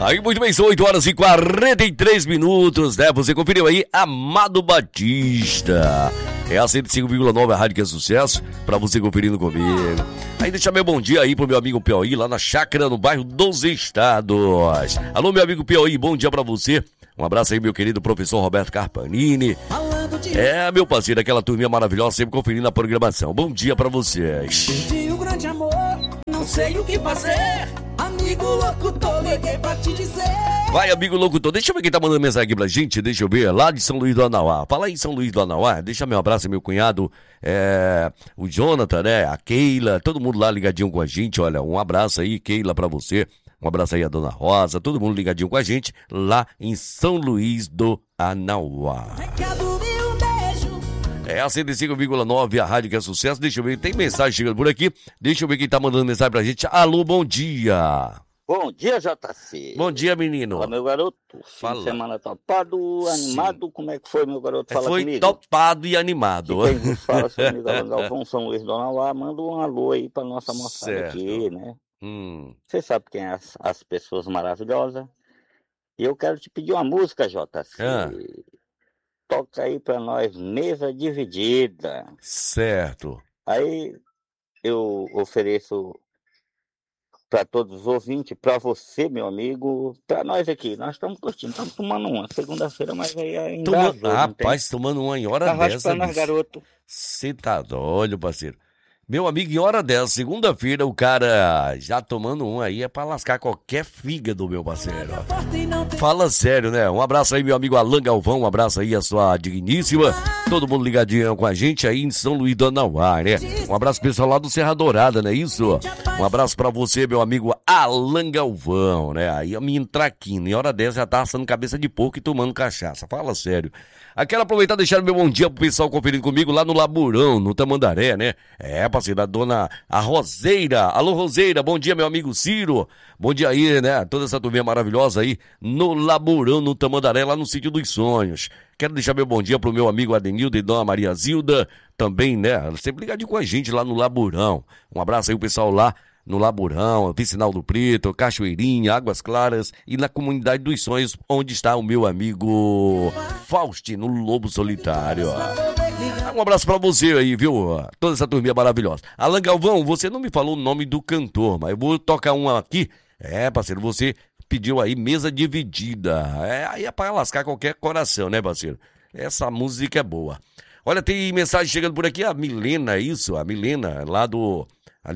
Aí, muito bem, são 8 horas e 43 minutos, né? Você conferiu aí Amado Batista. É a 105,9, a rádio que é sucesso, pra você conferindo comigo. Aí deixa meu bom dia aí pro meu amigo Piauí, lá na chácara, no bairro dos Estados. Alô, meu amigo Piauí, bom dia pra você. Um abraço aí, meu querido professor Roberto Carpanini. É, meu parceiro, aquela turminha maravilhosa, sempre conferindo a programação. Bom dia pra vocês. Perdi um grande amor, não sei o que fazer. Amigo locutor, liguei pra te dizer. Vai, amigo locutor, deixa eu ver quem tá mandando mensagem aqui pra gente, deixa eu ver, lá de São Luís do Anauá. Fala aí, São Luís do Anauá, deixa meu abraço, meu cunhado, o Jonathan, né, a Keila, todo mundo lá ligadinho com a gente, olha, um abraço aí, Keila, pra você, um abraço aí a Dona Rosa, todo mundo ligadinho com a gente, lá em São Luís do Anauá. É a 105,9, a rádio que é sucesso. Deixa eu ver, tem mensagem chegando por aqui. Deixa eu ver quem tá mandando mensagem pra gente. Alô, bom dia. Bom dia, JC. Bom dia, menino. Fala, meu garoto. Fala. Fim de semana topado, animado. Sim. Como é que foi, meu garoto? Fala foi comigo. Topado e animado. Quem vos fala, seu amigo Alan Galvão, São Luís do Anauá. Manda um alô aí pra nossa moçada certo. Aqui, né? Você sabe quem é as pessoas maravilhosas. E eu quero te pedir uma música, JC. Toca aí pra nós, Mesa Dividida. Certo. Aí eu ofereço para todos os ouvintes, para você, meu amigo, para nós aqui. Nós estamos curtindo, estamos tomando uma segunda-feira, mas aí ainda rapaz, tomando uma em hora dessa. Pra nós, garoto. Você tá doido, parceiro. Meu amigo, em hora dessa, segunda-feira, o cara já tomando um aí é pra lascar qualquer fígado, meu parceiro. Fala sério, né? Um abraço aí, meu amigo Alan Galvão, um abraço aí a sua digníssima. Todo mundo ligadinho com a gente aí em São Luís do Anauá, né? Um abraço pessoal lá do Serra Dourada, não é isso? Um abraço pra você, meu amigo Alan Galvão, né? Aí a minha traquina, em hora dessa já tá assando cabeça de porco e tomando cachaça. Fala sério. Quero aproveitar e deixar meu bom dia pro pessoal conferindo comigo lá no Laburão, no Tamandaré, né? Parceiro, a dona a Roseira. Alô, Roseira, bom dia, meu amigo Ciro. Bom dia aí, né? Toda essa turminha maravilhosa aí no Laburão, no Tamandaré, lá no Sítio dos Sonhos. Quero deixar meu bom dia pro meu amigo Adenildo e dona Maria Zilda, também, né? Sempre ligadinho com a gente lá no Laburão. Um abraço aí o pessoal lá no Laburão, Vicinal do Preto, Cachoeirinha, Águas Claras e na Comunidade dos Sonhos, onde está o meu amigo Faustino Lobo Solitário. Um abraço pra você aí, viu? Toda essa turminha maravilhosa. Alan Galvão, você não me falou o nome do cantor, mas eu vou tocar um aqui. Parceiro, você pediu aí Mesa Dividida. Aí é pra lascar qualquer coração, né, parceiro? Essa música é boa. Olha, tem mensagem chegando por aqui, a Milena, isso? A Milena, lá do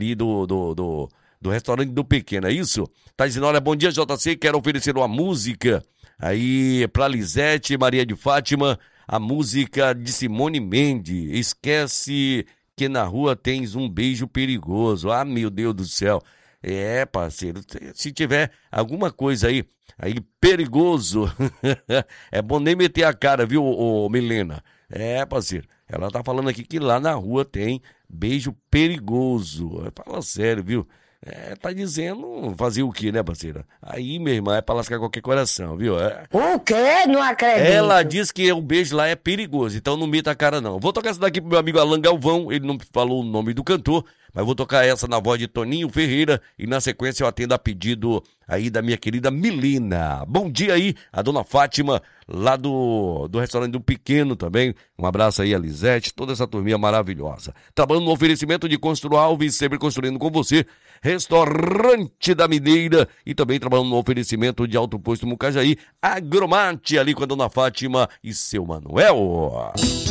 restaurante do Pequeno, é isso? Tá dizendo, olha, bom dia, JC, quero oferecer uma música aí pra Lisete, Maria de Fátima, a música de Simone Mendes, Esquece que na rua tens um beijo perigoso. Ah, meu Deus do céu. Parceiro, se tiver alguma coisa aí perigoso, é bom nem meter a cara, viu, Milena? Parceiro, ela tá falando aqui que lá na rua tem beijo perigoso. Fala sério, viu? Tá dizendo fazer o quê, né, parceira? Aí, minha irmã, é pra lascar qualquer coração, viu? O quê? Não acredito. Ela diz que o beijo lá é perigoso, então não meta a cara, não. Vou tocar essa daqui pro meu amigo Alan Galvão, ele não falou o nome do cantor, mas vou tocar essa na voz de Toninho Ferreira e na sequência eu atendo a pedido aí da minha querida Milena. Bom dia aí, a dona Fátima, lá do restaurante do Pequeno também. Um abraço aí a Lisete, toda essa turminha maravilhosa. Trabalhando no oferecimento de Constru Alves, sempre construindo com você. Restaurante da Mineira e também trabalhando no oferecimento de Alto Posto Mucajaí. Agromate ali com a dona Fátima e seu Manuel.